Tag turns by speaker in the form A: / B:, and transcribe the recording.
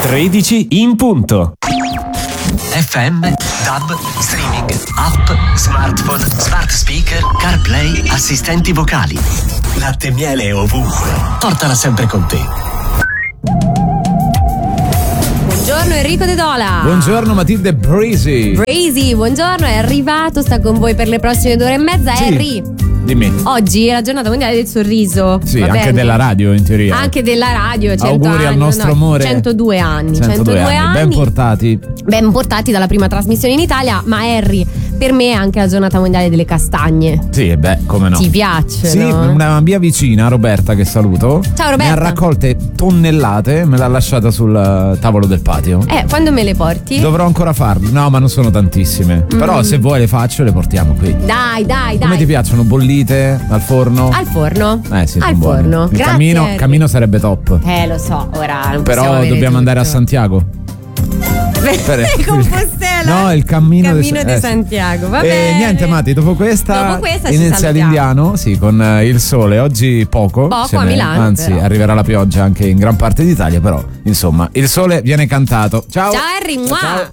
A: 13 in punto.
B: FM, DAB, streaming, app, smartphone, smart speaker, CarPlay, assistenti vocali. Latte e miele ovunque. Portala sempre con te.
C: Buongiorno Enrico De Dola.
D: Buongiorno Matilde Breezy.
C: Buongiorno, è arrivato, sta con voi per le prossime 2 ore e mezza.
D: Sì.
C: Harry,
D: Dimmi.
C: oggi è la giornata mondiale del sorriso.
D: Sì,
C: va
D: anche
C: bene?
D: della radio in teoria.
C: Anche della radio, 100
D: Auguri
C: anni,
D: al nostro amore.
C: 102 anni.
D: 102 anni. Ben portati.
C: Ben portati dalla prima trasmissione in Italia. Ma Harry, per me è anche la giornata mondiale delle castagne.
D: Sì, beh, come no.
C: Ti piace?
D: Sì, una mia vicina, Roberta, che saluto.
C: Ciao Roberta.
D: Ne ha raccolte tonnellate, me l'ha lasciata sul tavolo del patio.
C: Quando me le porti?
D: Dovrò ancora farlo. No, ma non sono tantissime. Però se vuoi le faccio e le portiamo qui.
C: Dai.
D: Come ti piacciono? Bollite? Al forno?
C: Al forno.
D: Sì,
C: al
D: buone.
C: forno.
D: Il
C: Grazie,
D: cammino sarebbe top.
C: Lo so, ora non
D: Però
C: possiamo
D: dobbiamo andare a
C: tutto.
D: Santiago.
C: Compostela.
D: No, il cammino
C: di
D: sì.
C: Santiago. Va bene.
D: Niente, Matti, dopo questa
C: ci
D: inizia
C: salutiamo.
D: l'indiano, sì, con il sole. Oggi poco
C: a Milano,
D: anzi
C: però.
D: arriverà la pioggia anche in gran parte d'Italia, però insomma il sole viene cantato. Ciao.
C: Ciao Harry.
D: Ciao.